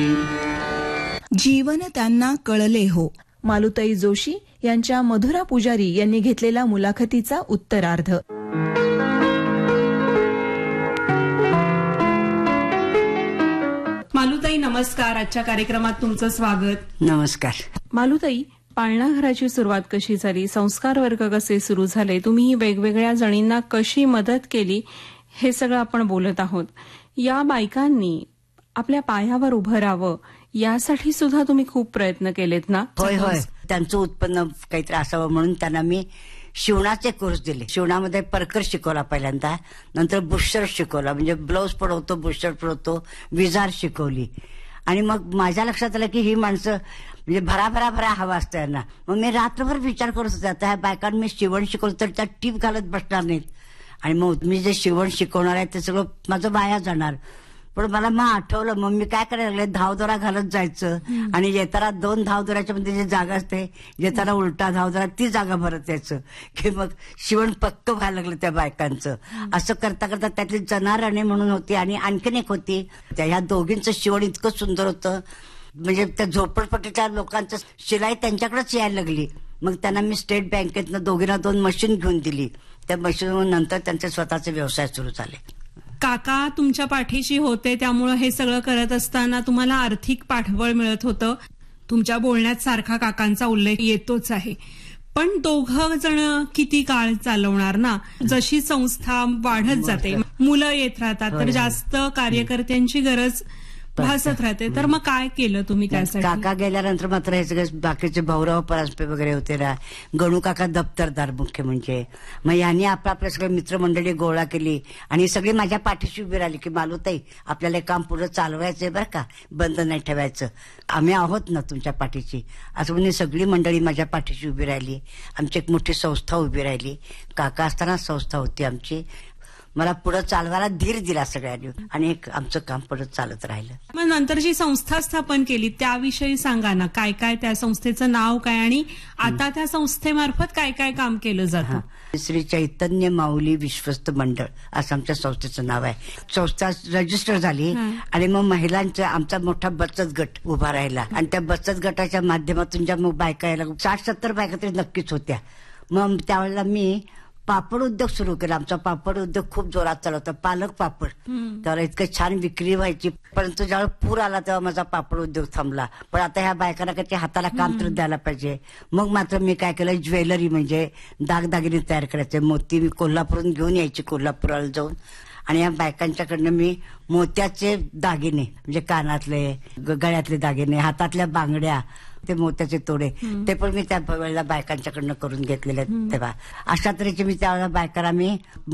जीवन त्यांना कळले हो. मालुताई जोशी यांच्या मधुरा पुजारी यांनी घेतलेला मुलाखतीचा उत्तरार्ध. मालुताई नमस्कार. आजच्या कार्यक्रमात तुमचं स्वागत. नमस्कार. मालुताई, पाळणा घराची सुरुवात कशी झाली, संस्कार वर्ग कसे सुरू झाले, तुम्ही वेगवेगळ्या जणींना कशी मदत केली, हे सगळं आपण बोलत आहोत. या बायकांनी आपल्या पायावर उभं राहावं यासाठी सुद्धा तुम्ही खूप प्रयत्न केलेत ना? होय होय. त्यांचं उत्पन्न काहीतरी असावं म्हणून त्यांना मी शिवणाचे कोर्स दिले. शिवणामध्ये परकर शिकवला पहिल्यांदा, नंतर बुशर शिकवला, म्हणजे ब्लाऊज पडवतो, बुशर पडवतो, विजार शिकवली. आणि मग माझ्या लक्षात आलं की ही माणसं म्हणजे भरा हवा असतं यांना. मग मी रात्रभर विचार करत होते, आता ह्या बायकांना मी शिवण शिकवलं तर त्या टीप घालत बसणार नाहीत, आणि मग मी जे शिवण शिकवणार आहे ते सगळं माझं वाया जाणार. पण मला मग आठवलं, मग मी काय करायला लागले, धावदोरा घालत जायचं, आणि येताना 2 धावदोऱ्याच्या मध्ये जी जागा असते, येताना उलटा धावदोरा ती जागा भरत यायचं, की मग शिवण पक्क व्हायला लागलं त्या बायकांचं. असं करता करता त्यातली जनाराणे म्हणून होती, आणि आणखीन एक होती, ह्या दोघींचं शिवण इतकं सुंदर होतं, म्हणजे त्या झोपडपट्टीच्या लोकांचं शिलाई त्यांच्याकडेच यायला लागली. मग त्यांना मी स्टेट बँकेतनं दोघींना 2 मशीन घेऊन दिली. त्या मशीन नंतर त्यांचे स्वतःचे व्यवसाय सुरू झाले. काका तुमच्या पाठीशी होते, त्यामुळे हे सगळं करत असताना तुम्हाला आर्थिक पाठबळ मिळत होतं. तुमच्या बोलण्यात सारखा काकांचा उल्लेख येतोच आहे. पण दोघं जण किती काळ चालवणार ना? जशी संस्था वाढत जाते, मुलं येत राहतात, तर जास्त कार्यकर्त्यांची गरज भासत राहते. तर मग काय केलं तुम्ही त्यासाठी? काका गेल्यानंतर मात्र हे सगळे बाकीचे भाऊराव परांजपे वगैरे होते ना, गणू काका दप्तरदार मुख्य म्हणजे, मग यांनी आपल्या सगळे मित्रमंडळी गोळा केली, आणि सगळी माझ्या पाठीशी उभी राहिली की मालुताई आपल्याला हे काम पुढे चालवायचंय बरं का, बंद नाही ठेवायचं, आम्ही आहोत ना तुमच्या पाठीशी. असं म्हणजे सगळी मंडळी माझ्या पाठीशी उभी राहिली. आमची एक मोठी संस्था उभी राहिली. काका असताना संस्था होती आमची. मला पुढे चालवायला धीर दिला सगळ्यांनी, आणि आमचं काम पुढे चालत राहिलं. मग नंतर जी संस्था स्थापन केली त्याविषयी सांगा ना. काय काय त्या संस्थेचं नाव काय, आणि आता त्या संस्थेमार्फत काय काय काम केलं जातं? श्री चैतन्य माऊली विश्वस्त मंडळ असं आमच्या संस्थेचं नाव आहे. संस्था रजिस्टर झाली, आणि मग महिलांचा आमचा मोठा बचत गट उभा राहिला, आणि त्या बचत गटाच्या माध्यमातून ज्या मग बायका यायला 60-70 बायका तरी नक्कीच होत्या. मग त्यावेळेला मी पापड उद्योग सुरू केला. आमचा पापड उद्योग खूप जोरात चालवता, पालक पापड. त्याला इतकं छान विक्री व्हायची. परंतु ज्यावेळेस पूर आला तेव्हा माझा पापड उद्योग थांबला. पण आता ह्या बायकांना काही हाताला काम तर द्यायला पाहिजे. मग मात्र मी काय केलं, ज्वेलरी म्हणजे दागदागिने तयार करायचे. मोती मी कोल्हापूरून घेऊन यायची, कोल्हापूरला जाऊन, आणि या बायकांच्याकडनं मी मोत्याचे दागिने म्हणजे कानातले, गळ्यातले दागिने, हातातल्या बांगड्या, ते मोत्याचे तोडे, ते पण मी त्या वेळेला बायकांच्याकडनं करून घेतलेले. तेव्हा अशा तऱ्हेचे मी त्यावेळेला बायकांना मी